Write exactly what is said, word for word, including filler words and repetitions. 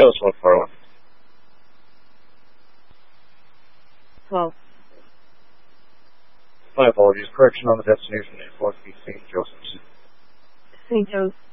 Dallas one four one. twelve. My apologies. Correction on the destination. Fourth Saint Joseph's. Saint Joe's.